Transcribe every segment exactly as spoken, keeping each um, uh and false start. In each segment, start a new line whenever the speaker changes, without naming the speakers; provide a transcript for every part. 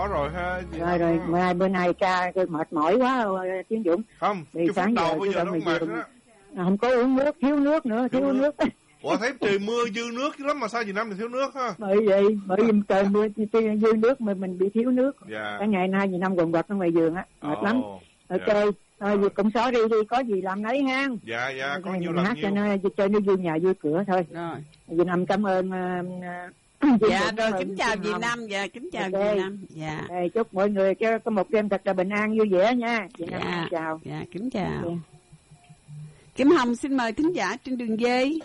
rõ rồi ha.
Rồi rồi, mai bữa nay ca tôi mệt mỏi quá Tiến Dũng.
Không,
cái
phút đầu bây giờ nó mệt đó.
Không có uống nước, thiếu nước nữa, thiếu, thiếu nước. nước.
Ủa thấy trời mưa dư nước lắm mà sao Việt Nam thì thiếu nước ha?
Bởi vậy, bởi vì trời mưa dư nước mà mình bị thiếu nước.
Dạ.
Cái ngày nay Việt Nam quần quật ở ngoài giường á, mệt oh, lắm. Ok, dạ. Thôi việc cũng sorry đi, có gì làm nấy ha.
Dạ dạ, có
nhiều
nhiêu
làm
hát
nhiêu. Cho nó cho nó vui nhà vui cửa thôi. Rồi. Việt Nam cảm ơn.
Uh, dạ rồi, kính chào Việt Nam, dạ kính chào okay. Việt Nam. Dạ.
Đây, chúc mọi người cho có một đêm thật là bình an vui vẻ nha. Việt Nam
dạ.
chào.
Dạ kính chào. Okay. Kim Hồng xin mời thính giả trên đường dây.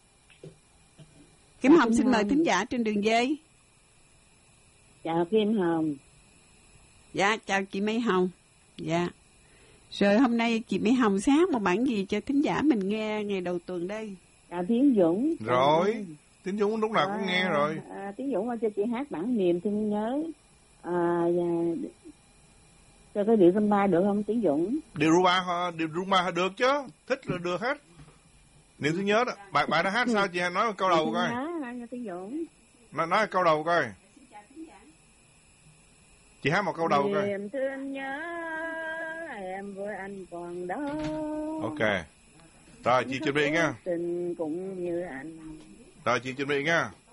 Kim Hồng xin mời thính giả trên đường dây.
Chào Kim Hồng.
Dạ chào chị Mai Hồng. Dạ. Rồi hôm nay chị Mai Hồng sẽ hát một bản gì cho thính giả mình nghe ngày đầu tuần đây?
Chào Tiến Dũng.
Rồi, Tiến Dũng lúc nào à, cũng nghe rồi.
À, Tiến Dũng cho chị hát bản Niềm Thương Nhớ. À, cho cái điệu rumba được không Tiến Dũng?
Điệu rumba, điệu rumba được chứ, thích là được hết. Niềm Thương Nhớ đó, bạn bạn đã hát sao chị nói một câu đầu coi.
Nhớ, Tiến Dũng.
Nói nói câu đầu coi. Chị hát một câu đầu coi.
Niềm thương nhớ em với anh còn đó.
Ok. Rồi chị chuẩn bị nha.
Tình cũng như anh.
Rồi chị chuẩn bị nha.